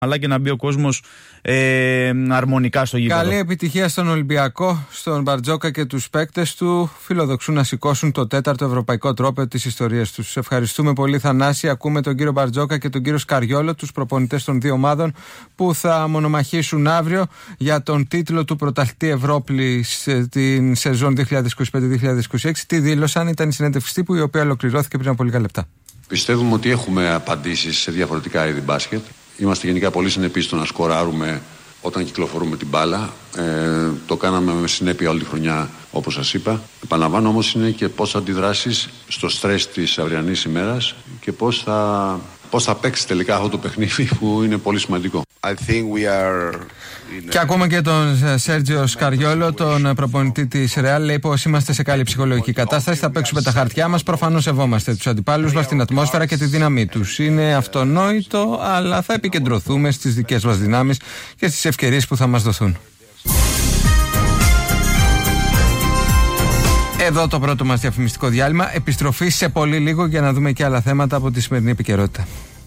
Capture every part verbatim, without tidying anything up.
αλλά και να μπει ο κόσμος ε, αρμονικά στο γήπεδο. Καλή επιτυχία στον Ολυμπιακό, στον Μπαρτζόκα και τους παίκτες του. Φιλοδοξούν να σηκώσουν το τέταρτο ευρωπαϊκό τρόπαιο της ιστορίας τους. Ευχαριστούμε πολύ, Θανάση. Ακούμε τον κύριο Μπαρτζόκα και τον κύριο Σκαριόλο, τους προπονητές των δύο ομάδων που θα μονομαχήσουν αύριο για τον τίτλο του πρωταθλητή Ευρώπη στην σεζόν δύο χιλιάδες είκοσι πέντε δύο χιλιάδες είκοσι έξι. Τι δήλωσαν, ήταν η συνέντευξη τύπου, η οποία ολοκληρώθηκε πριν από λίγα λεπτά. Πιστεύουμε ότι έχουμε απαντήσεις σε διαφορετικά είδη μπάσκετ. Είμαστε γενικά πολύ συνεπείς στο να σκοράρουμε όταν κυκλοφορούμε την μπάλα. Ε, το κάναμε με συνέπεια όλη τη χρονιά, όπως σας είπα. Επαναλαμβάνω όμως, είναι και πώς θα αντιδράσεις στο στρες της αυριανής ημέρας και πώς θα, πώς θα παίξεις τελικά αυτό το παιχνίδι που είναι πολύ σημαντικό. I think we are... Και ακόμα και τον Σέρτζιο Σκαριόλο, τον προπονητή της Ρεάλ, λέει πως είμαστε σε καλή ψυχολογική κατάσταση. Θα παίξουμε τα χαρτιά μας. Προφανώς σεβόμαστε τους αντιπάλους μας, την ατμόσφαιρα και τη δύναμή τους. Είναι αυτονόητο, αλλά θα επικεντρωθούμε στις δικές μας δυνάμεις και στις ευκαιρίες που θα μας δοθούν. Εδώ το πρώτο μας διαφημιστικό διάλειμμα. Επιστροφή σε πολύ λίγο για να δούμε και άλλα θέματα από τη σημερινή επικαιρότητα.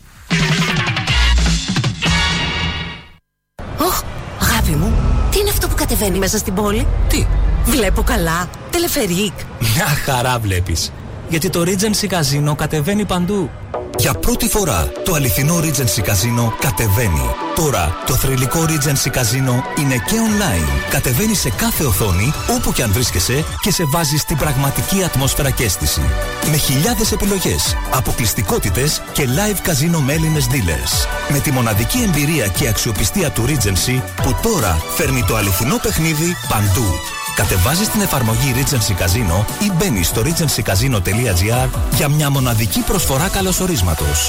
Μου, τι είναι αυτό που κατεβαίνει μέσα στην πόλη? Τι? Βλέπω καλά. Τελεφερίκ. Μια χαρά βλέπεις. Γιατί το Regency Casino κατεβαίνει παντού. Για πρώτη φορά το αληθινό Regency Casino κατεβαίνει. Τώρα το θρυλικό Regency Casino είναι και online. Κατεβαίνει σε κάθε οθόνη, όπου και αν βρίσκεσαι, και σε βάζει στην πραγματική ατμόσφαιρα και αίσθηση. Με χιλιάδες επιλογές, αποκλειστικότητες και live casino με Έλληνες dealers. Με τη μοναδική εμπειρία και αξιοπιστία του Regency, που τώρα φέρνει το αληθινό παιχνίδι παντού. Κατεβάζεις την εφαρμογή Regency Casino ή μπαίνεις στο regency casino τελεία gr για μια μοναδική προσφορά καλωσορίσματος.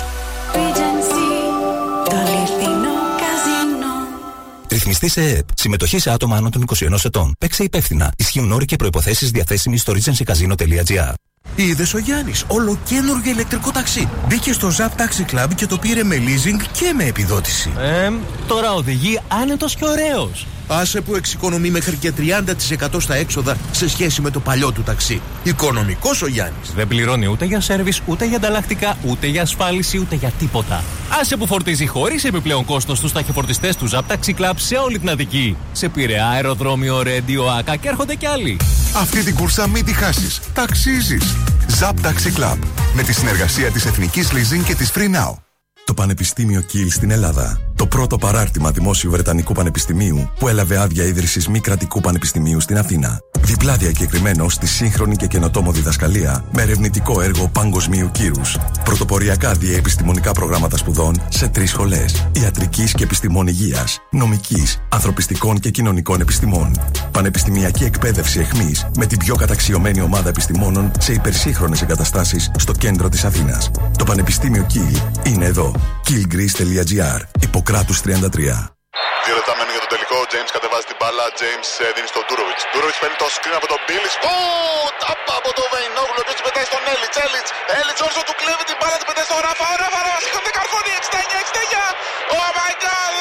Regency, το αληθινό καζίνο. Ρυθμιστή σε ΕΕΠ. Συμμετοχή σε άτομα άνω των είκοσι ενός ετών. Παίξε υπεύθυνα. Ισχύουν όροι και προϋποθέσεις διαθέσιμοι στο regency casino τελεία gr. Είδες ο Γιάννης, ολοκαίνουργιο ηλεκτρικό ταξί. Μπήκε στο Zap Taxi Club και το πήρε με leasing και με επιδότηση. Ε, τώρα οδηγεί άνετος και ωραίος. Άσε που εξοικονομεί μέχρι και τριάντα τοις εκατό στα έξοδα σε σχέση με το παλιό του ταξί. Οικονομικός ο Γιάννης. Δεν πληρώνει ούτε για σέρβις, ούτε για ανταλλακτικά, ούτε για ασφάλιση, ούτε για τίποτα. Άσε που φορτίζει χωρίς επιπλέον κόστος στους ταχυφορτιστές του Zap Taxi Club σε όλη την Αττική. Σε Πειραιά, αεροδρόμιο, Ρέντιο, Άκα και έρχονται κι άλλοι. Αυτή την κούρσα μην τη χάσεις. Ταξίζεις. Zap Taxi Club. Με τη συνεργασία της Εθνικής Leasing και της Free Now. Το Πανεπιστήμιο Κιλ στην Ελλάδα. Το πρώτο παράρτημα δημόσιου Βρετανικού Πανεπιστημίου που έλαβε άδεια ίδρυσης μη κρατικού πανεπιστημίου στην Αθήνα. Διπλά διακεκριμένο στη σύγχρονη και καινοτόμο διδασκαλία με ερευνητικό έργο παγκοσμίου κύρους. Πρωτοποριακά διαεπιστημονικά προγράμματα σπουδών σε τρεις σχολές: ιατρικής και επιστημών υγείας, νομικής, ανθρωπιστικών και κοινωνικών επιστημών. Πανεπιστημιακή εκπαίδευση εχμής με την πιο καταξιωμένη ομάδα επιστημόνων σε υπερσύγχρονες εγκαταστάσεις στο κέντρο της Αθήνας. Το Πανεπιστήμιο Κιλ είναι εδώ. κιλ γκρις τελεία gr. Ιπποκράτους τριάντα τρία. Δύο λεπτά μένουν για το τελικό. Ο James κατεβάζει την μπάλα. James δίνει στον Ντούροβιτς. Ντούροβιτς παίρνει το screen από τον Μπίλις. Ω, τάπα από τον Βεϊνόγλου. Ο οποίος την πετάει στον Έλιτς. Έλιτς. Έλιτς όσο του κλέβει την μπάλα. Την πετάει στον Ράφα. Ο Ράφα. Ράφα. Σηκώνεται καρφώνει. εξήντα εννιά εξήντα εννιά. Oh my god.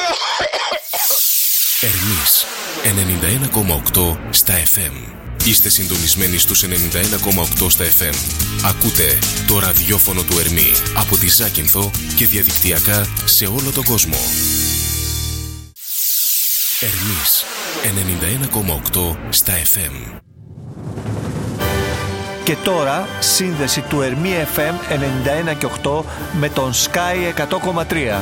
Ερμής ενενήντα ένα κόμμα οκτώ στα εφ εμ. Είστε συντονισμένοι στους ενενήντα ένα κόμμα οκτώ στα εφ εμ. Ακούτε το ραδιόφωνο του Ερμή από τη Ζάκυνθο και διαδικτυακά σε όλο τον κόσμο. Ερμής ενενήντα ένα κόμμα οκτώ στα εφ εμ. Και τώρα σύνδεση του Ερμή εφ εμ ενενήντα ένα και οκτώ με τον Sky εκατό κόμμα τρία.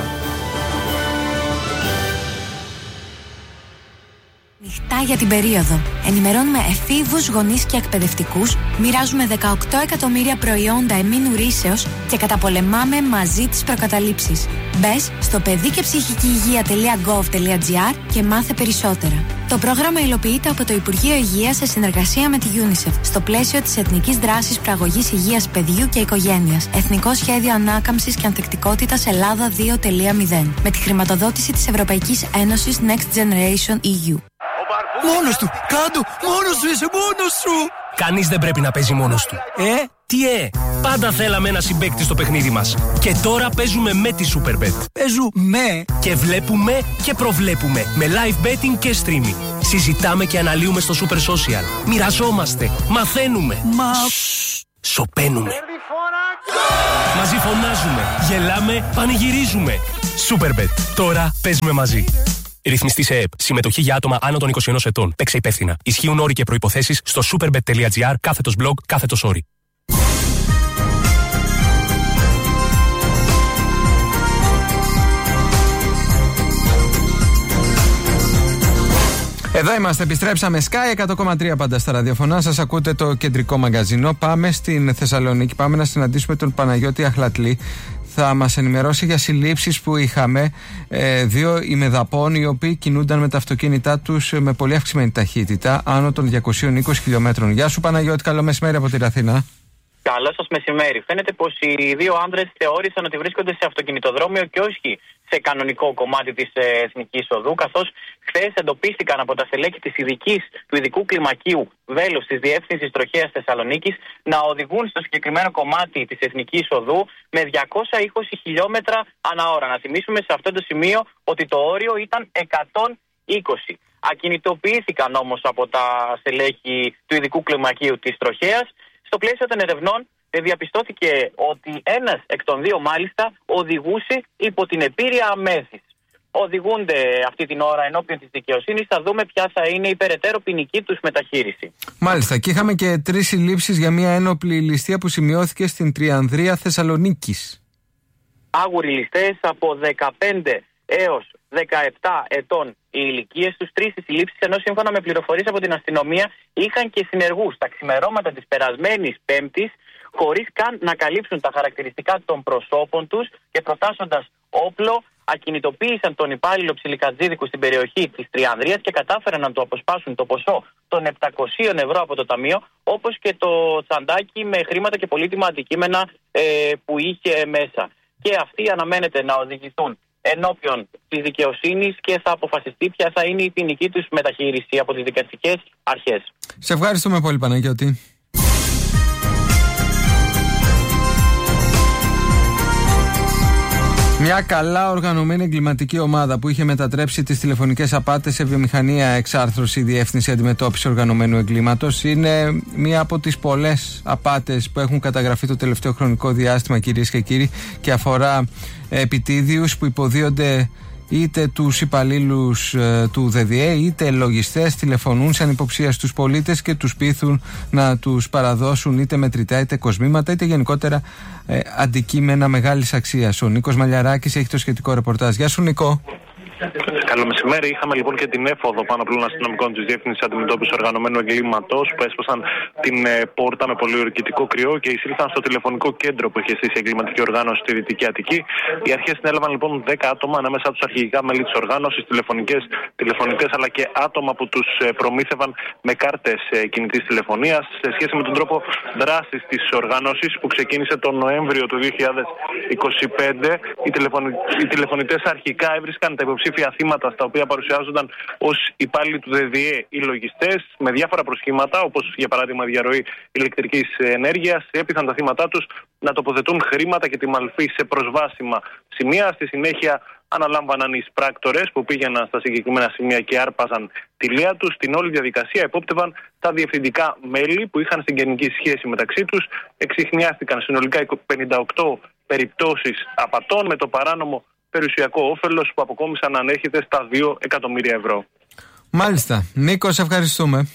Νυχτά για την περίοδο. Ενημερώνουμε εφήβους, γονείς και εκπαιδευτικούς, μοιράζουμε δεκαοκτώ εκατομμύρια προϊόντα εμμήνου ρήσεως και καταπολεμάμε μαζί τις προκαταλήψεις. Μπες στο παιδί και ψυχική υγεία τελεία γκοβ τελεία τζι και μάθε περισσότερα. Το πρόγραμμα υλοποιείται από το Υπουργείο Υγείας σε συνεργασία με τη UNICEF στο πλαίσιο της Εθνικής Δράσης Προαγωγής Υγείας Παιδιού και Οικογένειας. Εθνικό Σχέδιο Ανάκαμψης και Ανθεκτικότητας Ελλάδα δύο τελεία μηδέν. Με τη χρηματοδότηση της Ευρωπαϊκής Ένωσης Next Generation ι γιου. Μόνος του! Κάντο! Μόνος σου είσαι! Μόνος σου! Κανείς δεν πρέπει να παίζει μόνος του. Ε, τι ε! Πάντα θέλαμε ένα συμπαίκτη στο παιχνίδι μας. Και τώρα παίζουμε με τη Superbet. Παίζουμε! Και βλέπουμε και προβλέπουμε. Με live betting και streaming. Συζητάμε και αναλύουμε στο Super Social. Μοιραζόμαστε. Μαθαίνουμε. Μα... Σοπαίνουμε. Μαζί φωνάζουμε, γελάμε, πανηγυρίζουμε. Superbet. Τώρα παίζουμε μαζί. Ρυθμιστή σε ΕΕΠ. Συμμετοχή για άτομα άνω των είκοσι ενός ετών. Παίξε υπεύθυνα. Ισχύουν όροι και προϋποθέσεις στο superbet.gr κάθετος blog κάθετος όροι. Εδώ είμαστε, επιστρέψαμε. Sky εκατό κόμμα τρία πάντα στα ραδιοφωνά. Σας ακούτε το κεντρικό μαγκαζίνο. Πάμε στην Θεσσαλονίκη. Πάμε να συναντήσουμε τον Παναγιώτη Αχλατλή. Θα μας ενημερώσει για συλλήψεις που είχαμε. Ε, δύο ημεδαπών οι οποίοι κινούνταν με τα αυτοκίνητά τους με πολύ αυξημένη ταχύτητα, άνω των διακοσίων είκοσι χιλιόμετρων. Γεια σου Παναγιώτη, καλό μεσημέρι από την Αθήνα. Καλό σας μεσημέρι. Φαίνεται πως οι δύο άνδρες θεώρησαν ότι βρίσκονται σε αυτοκινητοδρόμιο και όχι σε κανονικό κομμάτι της ε, Εθνικής Οδού, καθώς χθες εντοπίστηκαν από τα στελέχη της ειδικής, του ειδικού κλιμακίου βέλος της Διεύθυνσης Τροχέας Θεσσαλονίκης να οδηγούν στο συγκεκριμένο κομμάτι της Εθνικής Οδού με διακόσια είκοσι χιλιόμετρα ανά ώρα. Να θυμίσουμε σε αυτό το σημείο ότι το όριο ήταν εκατόν είκοσι. Ακινητοποιήθηκαν όμως από τα στελέχη του ειδικού κλιμακίου της Τροχέας. Στο πλαίσιο των ερευνών διαπιστώθηκε ότι ένας εκ των δύο μάλιστα οδηγούσε υπό την επήρεια αμέθης. Οδηγούνται αυτή την ώρα ενώπιον της δικαιοσύνης. Θα δούμε ποια θα είναι η περαιτέρω ποινική τους μεταχείριση. Μάλιστα. Και είχαμε και τρεις συλλήψεις για μια ένοπλη ληστεία που σημειώθηκε στην Τριανδρία Θεσσαλονίκης. Άγουροι ληστές από δεκαπέντε έως δεκαεπτά ετών οι ηλικίες τους, τρεις τις συλλήψεις, ενώ σύμφωνα με πληροφορίες από την αστυνομία είχαν και συνεργούς τα ξημερώματα της περασμένης Πέμπτης, χωρίς καν να καλύψουν τα χαρακτηριστικά των προσώπων τους και προτάσσοντας όπλο, ακινητοποίησαν τον υπάλληλο ψιλικατζίδικου στην περιοχή της Τριανδρίας και κατάφεραν να του αποσπάσουν το ποσό των επτακόσια ευρώ από το ταμείο, όπως και το τσαντάκι με χρήματα και πολύτιμα αντικείμενα ε, που είχε μέσα. Και αυτοί αναμένεται να οδηγηθούν ενώπιον της δικαιοσύνης και θα αποφασιστεί ποια θα είναι η ποινική τους μεταχείριση από τις δικαστικές αρχές. Σε ευχαριστούμε πολύ Παναγιώτη. Μια καλά οργανωμένη εγκληματική ομάδα που είχε μετατρέψει τις τηλεφωνικές απάτες σε βιομηχανία εξάρθρωση Διεύθυνση Αντιμετώπισης Οργανωμένου Εγκλήματος είναι μία από τις πολλές απάτες που έχουν καταγραφεί το τελευταίο χρονικό διάστημα, κυρίες και κύριοι, και αφορά επιτίδιους που υποδίονται είτε τους υπαλλήλους ε, του ΔΔΕ είτε λογιστές, τηλεφωνούν σαν υποψία στους πολίτες και τους πείθουν να τους παραδώσουν είτε μετρητά είτε κοσμήματα είτε γενικότερα ε, αντικείμενα μεγάλης αξίας. Ο Νίκος Μαλιαράκης έχει το σχετικό ρεπορτάζ. Γεια σου Νικό. Καλό μεσημέρι. Είχαμε λοιπόν και την έφοδο πάνω πλούν αστυνομικών της Διεύθυνσης Αντιμετώπισης Οργανωμένου Εγκλήματος που έσπασαν την ε, πόρτα με πολιορκητικό κρυό και εισήλθαν στο τηλεφωνικό κέντρο που είχε στήσει η εγκληματική οργάνωση στη Δυτική Αττική. Οι αρχές συνέλαβαν λοιπόν δέκα άτομα, ανάμεσα τους αρχηγικά μέλη της οργάνωσης, τηλεφωνικές, τηλεφωνητές αλλά και άτομα που τους ε, προμήθευαν με κάρτες ε, κινητής τηλεφωνίας σε σχέση με τον τρόπο δράσης της οργάνωσης που ξεκίνησε τον Νοέμβριο του δύο χιλιάδες είκοσι πέντε. Οι, τηλεφωνι... οι τηλεφωνητές αρχικά έβρισκαν τα υποψήφια θύματα στα οποία παρουσιάζονταν ως υπάλληλοι του ΔΔΕ ή λογιστές με διάφορα προσχήματα, όπως για παράδειγμα διαρροή ηλεκτρικής ενέργειας. Έπειθαν τα θύματά τους να τοποθετούν χρήματα και τη μαλφή σε προσβάσιμα σημεία. Στη συνέχεια αναλάμβαναν οι σπράκτορες που πήγαιναν στα συγκεκριμένα σημεία και άρπαζαν τη λία τους. Στην όλη διαδικασία επόπτευαν τα διευθυντικά μέλη που είχαν συγγενική σχέση μεταξύ τους. Εξιχνιάστηκαν συνολικά πενήντα οκτώ περιπτώσεις απατών με το παράνομο περιουσιακό όφελος που αποκόμισαν να ανέρχεται στα δύο εκατομμύρια ευρώ. Μάλιστα. Νίκο, σε ευχαριστούμε.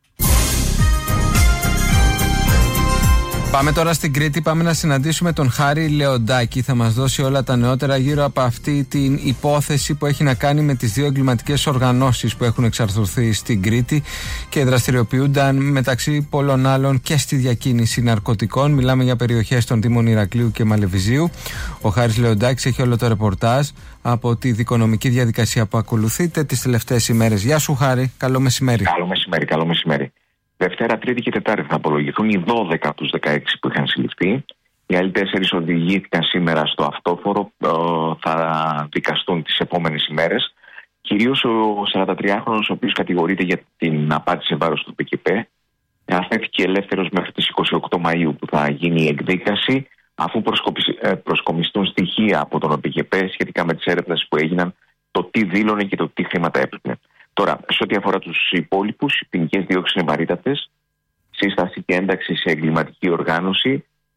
Πάμε τώρα στην Κρήτη, πάμε να συναντήσουμε τον Χάρη Λεοντάκη. Θα μας δώσει όλα τα νεότερα γύρω από αυτή την υπόθεση που έχει να κάνει με τις δύο εγκληματικές οργανώσεις που έχουν εξαρθρωθεί στην Κρήτη και δραστηριοποιούνταν μεταξύ πολλών άλλων και στη διακίνηση ναρκωτικών. Μιλάμε για περιοχές των Δήμων Ηρακλείου και Μαλεβιζίου. Ο Χάρης Λεοντάκης έχει όλο το ρεπορτάζ από τη δικονομική διαδικασία που ακολουθείται τις τελευταίες ημέρες. Γεια σου Χάρη, καλό μεσημέρι. Καλό μεσημέρι, καλό μεσημέρι. Δευτέρα, Τρίτη και Τετάρτη θα απολογηθούν οι δώδεκα από τους δεκαέξι που είχαν συλληφθεί. Οι άλλοι τέσσερις οδηγήθηκαν σήμερα στο αυτόφορο, θα δικαστούν τις επόμενες ημέρες. Κυρίως ο σαραντατριάχρονος, ο οποίος κατηγορείται για την απάτη σε βάρος του ΠΚΠ, αφέθηκε ελεύθερος μέχρι τις είκοσι οκτώ Μαΐου που θα γίνει η εκδίκαση, αφού προσκομιστούν στοιχεία από τον ΠΚΠ σχετικά με τις έρευνες που έγιναν, το τι δήλωνε και το τι χρήματα έπαιρνε. Τώρα, σε ό,τι αφορά τους υπόλοιπους, οι ποινικές διώξεις είναι βαρύτατες. Σύσταση και ένταξη σε εγκληματική οργάνωση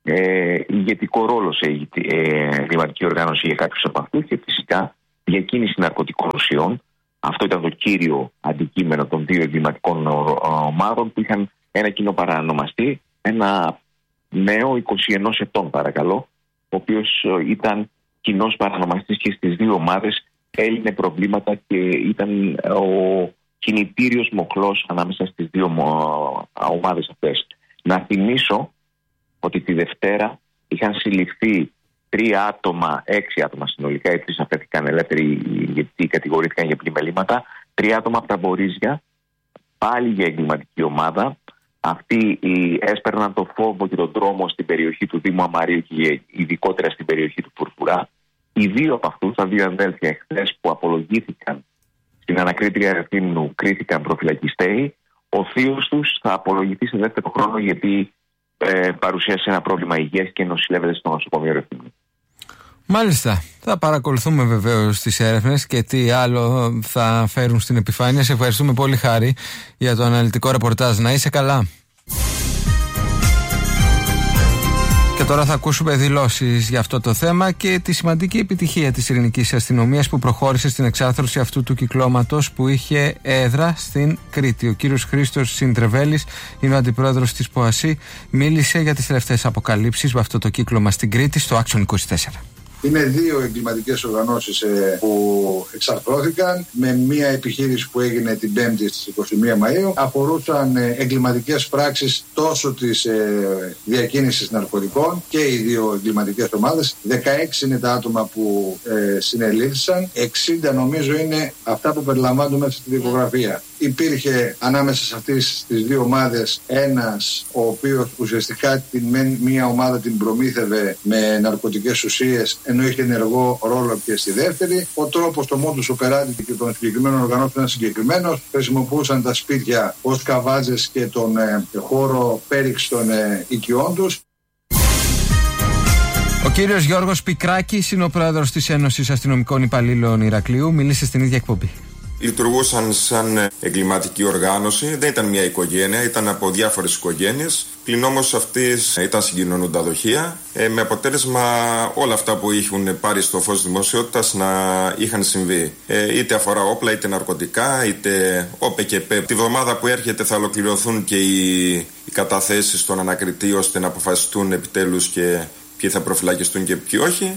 Ε, ηγετικό ρόλο σε ε, κλιματική οργάνωση για κάποιους από αυτούς και φυσικά διακίνηση ναρκωτικών ουσιών. Αυτό ήταν το κύριο αντικείμενο των δύο εγκληματικών ομάδων που είχαν ένα κοινό παρανομαστή, ένα νέο είκοσι ένα ετών παρακαλώ, ο οποίος ήταν κοινός παρανομαστής και στις δύο ομάδες έλυνε προβλήματα και ήταν ο κινητήριος μοχλός ανάμεσα στις δύο ομάδες αυτές. Να θυμίσω ότι τη Δευτέρα είχαν συλληφθεί τρία άτομα, έξι άτομα συνολικά, οι τρεις αφέθηκαν ελεύθεροι γιατί κατηγορήθηκαν για πλημελήματα, τρία άτομα από τα Μπορίζια, πάλι για εγκληματική ομάδα. Αυτοί έσπερναν το φόβο και τον τρόμο στην περιοχή του Δήμου Αμαρίου και ειδικότερα στην περιοχή του Πουρπουρά. Οι δύο από αυτούς, τα δύο αδέλφια εχθές που απολογήθηκαν στην ανακρίτρια Ρεθύμνου, κρίθηκαν προφυλακιστέοι. Ο θείος τους θα απολογηθεί σε δεύτερο χρόνο γιατί ε, παρουσίασε ένα πρόβλημα υγείας και νοσηλεύεται στο νοσοκομείο Ρεθύμνου. Μάλιστα. Θα παρακολουθούμε βεβαίως τις έρευνες και τι άλλο θα φέρουν στην επιφάνεια. Σε ευχαριστούμε πολύ, Χάρη, για το αναλυτικό ρεπορτάζ. Να είσαι καλά. Και τώρα θα ακούσουμε δηλώσεις για αυτό το θέμα και τη σημαντική επιτυχία της ελληνικής αστυνομίας που προχώρησε στην εξάρθρωση αυτού του κυκλώματος που είχε έδρα στην Κρήτη. Ο κύριος Χρήστος Συντρεβέλης είναι ο αντιπρόεδρος της ΠΟΑΣΥ. Μίλησε για τις τελευταίες αποκαλύψεις με αυτό το κύκλωμα στην Κρήτη στο Άξον είκοσι τέσσερα. Είναι δύο εγκληματικές οργανώσεις ε, που εξαρθρώθηκαν με μία επιχείρηση που έγινε την Πέμπτη στις είκοσι μία Μαΐου. Αφορούσαν ε, εγκληματικές πράξεις τόσο της ε, διακίνησης ναρκωτικών και οι δύο εγκληματικές ομάδες. δεκαέξι είναι τα άτομα που ε, συνελήφθησαν. εξήντα νομίζω είναι αυτά που περιλαμβάνονται μέσα στη δικογραφία. Υπήρχε ανάμεσα σε αυτές τις δύο ομάδες ένας ο οποίος ουσιαστικά την μία ομάδα την προμήθευε με ναρκωτικές ουσίες ενώ είχε ενεργό ρόλο και στη δεύτερη. Ο τρόπος, το modus operandi και των συγκεκριμένων οργανώσεων ήταν συγκεκριμένος. Χρησιμοποιούσαν τα σπίτια ως καβάζες και τον ε, χώρο πέριξ των ε, οικειών τους. Ο κύριος Γιώργος Πικράκης είναι ο πρόεδρος της Ένωσης Αστυνομικών Υπαλλήλων Ηρακλείου. Μίλησε στην ίδια εκπομπή. Λειτουργούσαν σαν εγκληματική οργάνωση, δεν ήταν μια οικογένεια, ήταν από διάφορες οικογένειες. Πλην όμως αυτής ήταν συγκοινωνούντα δοχεία, ε, με αποτέλεσμα όλα αυτά που είχαν πάρει στο φως δημοσιότητας να είχαν συμβεί. Ε, είτε αφορά όπλα, είτε ναρκωτικά, είτε όπε και πέ. Τη βδομάδα που έρχεται θα ολοκληρωθούν και οι, οι καταθέσεις των ανακριτή ώστε να αποφασιστούν επιτέλους και ποιοι θα προφυλακιστούν και ποιοι όχι.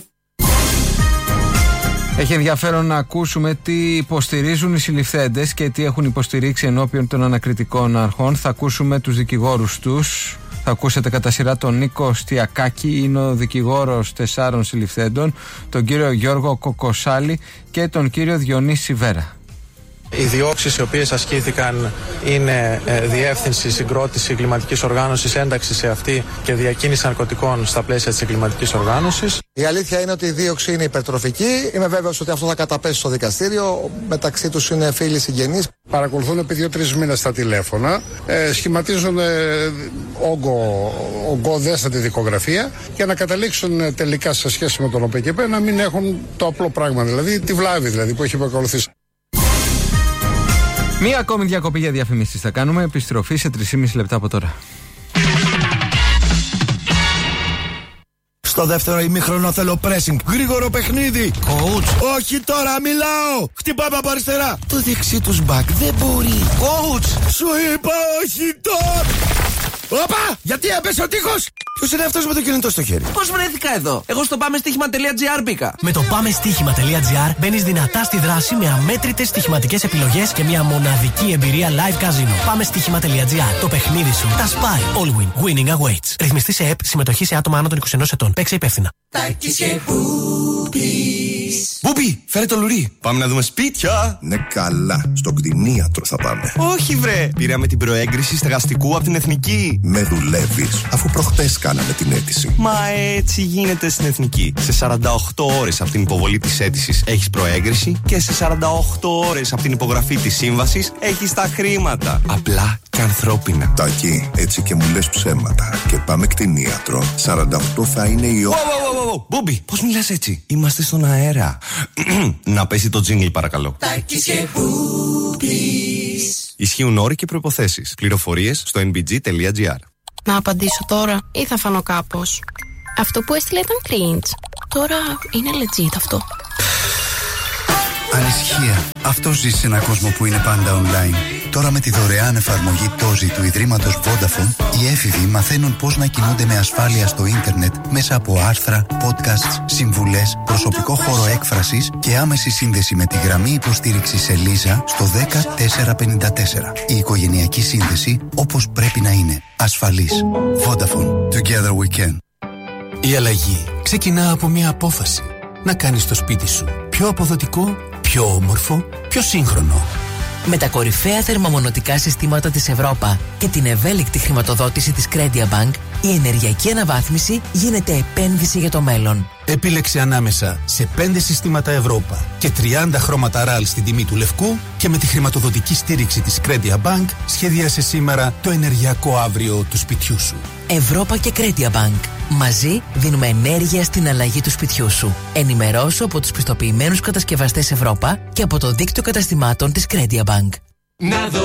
Έχει ενδιαφέρον να ακούσουμε τι υποστηρίζουν οι συλληφθέντες και τι έχουν υποστηρίξει ενώπιον των ανακριτικών αρχών. Θα ακούσουμε τους δικηγόρους τους. Θα ακούσετε κατά σειρά τον Νίκο Στιακάκη, είναι ο δικηγόρος τεσσάρων συλληφθέντων, τον κύριο Γιώργο Κοκοσάλη και τον κύριο Διονύση Βέρα. Οι διώξεις οι οποίες ασκήθηκαν είναι ε, διεύθυνση, συγκρότηση εγκληματικής οργάνωσης, ένταξη σε αυτή και διακίνηση ναρκωτικών στα πλαίσια της εγκληματικής οργάνωσης. Η αλήθεια είναι ότι η δίωξη είναι υπερτροφική. Είμαι βέβαιος ότι αυτό θα καταπέσει στο δικαστήριο. Μεταξύ τους είναι φίλοι συγγενείς. Παρακολουθούν επί δύο-τρεις μήνες τα τηλέφωνα. Ε, σχηματίζουν ε, όγκο, ογκώδεστατη δικογραφία για να καταλήξουν τελικά σε σχέση με τον ΟΠΕΚΕΠ να μην έχουν το απλό πράγμα, δηλαδή τη βλάβη δηλαδή, που έχει επακολουθήσει. Μία ακόμη διακοπή για διαφημίσεις θα κάνουμε. Επιστροφή σε τρία και μισό λεπτά από τώρα. Στο δεύτερο ημίχρονο θέλω pressing. Γρήγορο παιχνίδι. Coach. Όχι τώρα, μιλάω. Χτυπάμε από αριστερά. Το δεξί τους μπακ δεν μπορεί. Coach. Σου είπα όχι τώρα. Όπα! Γιατί έπεσε ο τείχος! Ποιος είναι αυτός με το κινητό στο χέρι? Πώς βρέθηκα εδώ? Εγώ στο πάμε στοίχημα τελεία τζι άρ μπήκα. Με το πάμε στοίχημα τελεία τζι άρ μπαίνεις δυνατά στη δράση με αμέτρητες στοιχηματικές επιλογές και μια μοναδική εμπειρία live casino. Πάμε στοίχημα τελεία τζι άρ. Το παιχνίδι σου τα σπάει. All win. Winning awaits. Ρυθμιστή σε ΕΠ. Συμμετοχή σε άτομα άνω των είκοσι ένα ετών. Παίξε υπεύθυνα. Τάκης και Μπούπης. Μπούπη, φέρε το λουρί. Πάμε να δούμε σπίτια. Ναι, καλά. Στο κτηνίατρο θα πάμε. Όχι, βρε. Πήραμε την προέγκριση στεγαστικού από την Εθνική. Με δουλεύεις, αφού προχτές κάναμε την αίτηση. Μα έτσι γίνεται στην Εθνική. Σε σαράντα οκτώ ώρες από την υποβολή της αίτησης έχεις προέγκριση και σε σαράντα οκτώ ώρες από την υπογραφή της σύμβασης έχεις τα χρήματα. Απλά και ανθρώπινα. Τάκη, έτσι και μου λες ψέματα. Και πάμε κτηνίατρο. σαράντα οκτώ θα είναι η ώρα. Μπούμπι, πώς μιλάς έτσι? Είμαστε στον αέρα. Να πέσει το τζίνγκλ παρακαλώ. Τάκης και Μπούπης. Ισχύουν όροι και προϋποθέσεις. Πληροφορίες στο εν μπι τζι τελεία τζι άρ. Να απαντήσω τώρα ή θα φανώ κάπως? Αυτό που έστειλε ήταν cringe. Τώρα είναι legit αυτό. Ανησυχία. Αυτό ζει σε έναν κόσμο που είναι πάντα online. Τώρα με τη δωρεάν εφαρμογή Τόζι του Ιδρύματος Vodafone, οι έφηβοι μαθαίνουν πώς να κινούνται με ασφάλεια στο ίντερνετ μέσα από άρθρα, podcasts, συμβουλές, προσωπικό χώρο έκφρασης και άμεση σύνδεση με τη γραμμή υποστήριξης Ελίζα στο δέκα τέσσερα πενήντα τέσσερα. Η οικογενειακή σύνδεση όπως πρέπει να είναι. Ασφαλής. Vodafone. Together we can. Η αλλαγή ξεκινά από μια απόφαση. Να κάνεις το σπίτι σου πιο αποδοτικό, πιο όμορφο, πιο σύγχρονο. Με τα κορυφαία θερμομονωτικά συστήματα της Ευρώπα και την ευέλικτη χρηματοδότηση της Credia Bank, η ενεργειακή αναβάθμιση γίνεται επένδυση για το μέλλον. Επίλεξε ανάμεσα σε πέντε συστήματα Ευρώπα και τριάντα χρώματα ραλ στην τιμή του λευκού και με τη χρηματοδοτική στήριξη της Credia Bank σχεδίασε σήμερα το ενεργειακό αύριο του σπιτιού σου. Ευρώπα και Credia Bank. Μαζί δίνουμε ενέργεια στην αλλαγή του σπιτιού σου. Ενημερώσου από τους πιστοποιημένους κατασκευαστές Ευρώπα και από το δίκτυο καταστημάτων της Credia Bank. Να δω